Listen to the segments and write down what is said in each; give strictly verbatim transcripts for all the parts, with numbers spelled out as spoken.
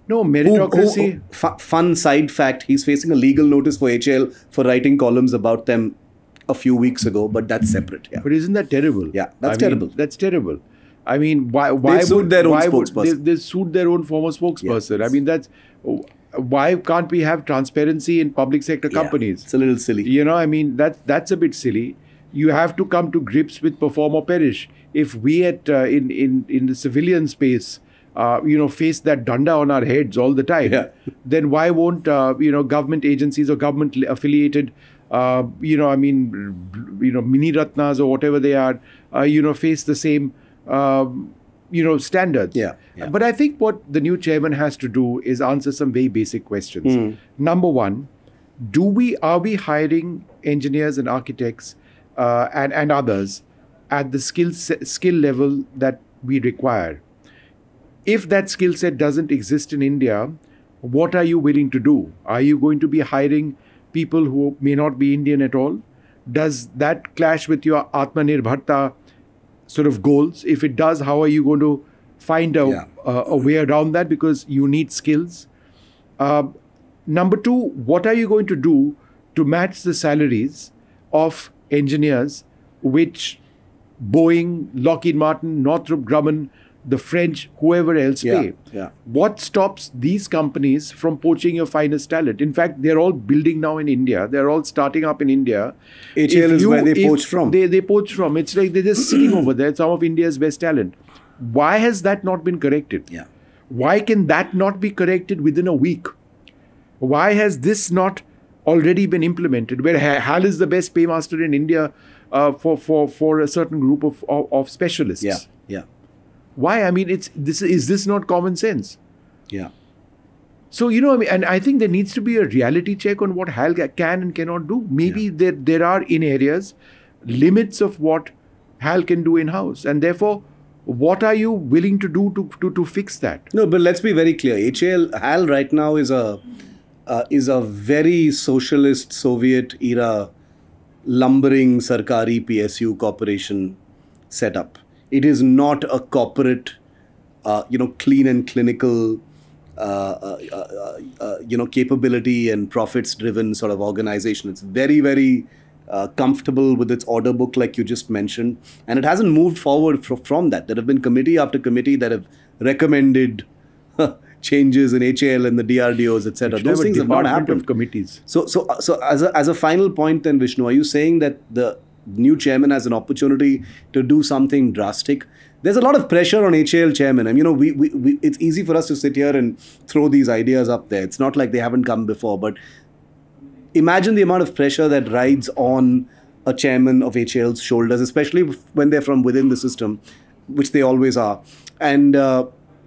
No, Who- meritocracy. who- fu- fun side fact, he's facing a legal notice for H A L for writing columns about them a few weeks ago, but that's separate. Yeah. But isn't that terrible? Yeah, that's I mean, terrible. That's terrible. I mean, why? Why sued would their own why would spokesperson. they, they sued their own former spokesperson? Yes. I mean, that's why can't we have transparency in public sector Yeah, companies? it's a little silly. You know, I mean, that that's a bit silly. You have to come to grips with perform or perish. If we at uh, in in in the civilian space, uh, you know, face that danda on our heads all the time, Yeah. then why won't uh, you know government agencies or government affiliated, uh, you know, I mean, you know, mini ratnas or whatever they are, uh, you know, face the same, um, you know, standards. Yeah, yeah. But I think what the new chairman has to do is answer some very basic questions. Hmm. Number one, do we are we hiring engineers and architects uh, and and others at the skill se- skill level that we require? If that skill set doesn't exist in India, what are you willing to do? Are you going to be hiring people who may not be Indian at all? Does that clash with your Atmanirbharta sort of goals? If it does, how are you going to find a, Yeah. a, a way around that? Because you need skills. Uh, number two, what are you going to do to match the salaries of engineers which Boeing, Lockheed Martin, Northrop Grumman, the French, whoever else Yeah, pay? yeah. What stops these companies from poaching your finest talent? In fact, they're all building now in India. They're all starting up in India. H A L If is you- where they if poach from. They, they poach from. It's like they're just sitting over there, some of India's best talent. Why has that not been corrected? Yeah. Why can that not be corrected within a week? Why has this not already been implemented? Where Ha- HAL is the best paymaster in India uh, for, for, for a certain group of, of, of specialists. Yeah. Yeah. Why? I mean, it's this is this not common sense? Yeah. So, you know, I mean, and I think there needs to be a reality check on what HAL ca- can and cannot do. Maybe Yeah. there, there are in areas limits of what HAL can do in-house. And therefore, what are you willing to do to, to, to fix that? No, but let's be very clear. H A L, HAL right now is a uh, is a very socialist Soviet era lumbering Sarkari P S U corporation setup. It is not a corporate, uh, you know, clean and clinical, uh, uh, uh, uh, you know, capability and profits-driven sort of organization. It's very, very uh, comfortable with its order book, like you just mentioned, and it hasn't moved forward fr- from that. There have been committee after committee that have recommended changes in H A L and the D R D Os, et cetera. Should have Those a things have not department happened. of committees. So, so, so as a, as a final point, then Vishnu, are you saying that the new chairman has an opportunity to do something drastic? There's a lot of pressure on H A L chairman, and you know, we, we, we it's easy for us to sit here and throw these ideas up there. It's not like they haven't come before, but imagine the amount of pressure that rides on a chairman of H A L's shoulders, especially when they're from within the system, which they always are, and uh,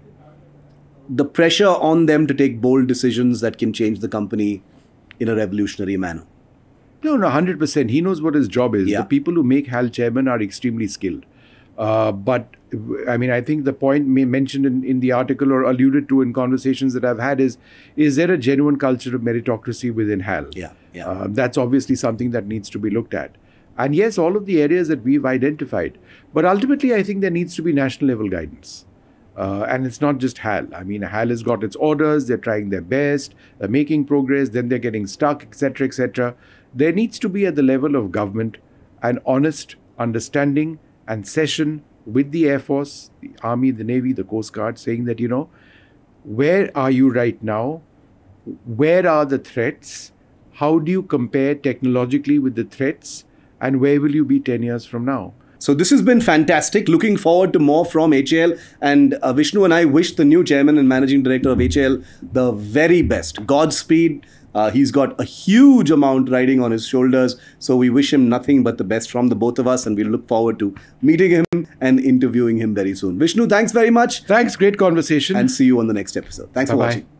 the pressure on them to take bold decisions that can change the company in a revolutionary manner. No, no, one hundred percent. He knows what his job is. Yeah. The people who make HAL chairman are extremely skilled. Uh, but, I mean, I think the point may, mentioned in, in the article or alluded to in conversations that I've had is, is there a genuine culture of meritocracy within HAL? Yeah, yeah. Uh, that's obviously something that needs to be looked at. And yes, all of the areas that we've identified. But ultimately, I think there needs to be national level guidance. Uh, and it's not just HAL. I mean, HAL has got its orders, they're trying their best, they're making progress, then they're getting stuck, et cetera, et cetera. There needs to be at the level of government an honest understanding and session with the Air Force, the Army, the Navy, the Coast Guard, saying that, you know, where are you right now? Where are the threats? How do you compare technologically with the threats? And where will you be ten years from now? So this has been fantastic. Looking forward to more from H A L. And uh, Vishnu and I wish the new chairman and managing director of H A L the very best. Godspeed. Uh, he's got a huge amount riding on his shoulders. So we wish him nothing but the best from the both of us. And we look forward to meeting him and interviewing him very soon. Vishnu, thanks very much. Thanks. Great conversation. And see you on the next episode. Thanks for Bye-bye. watching.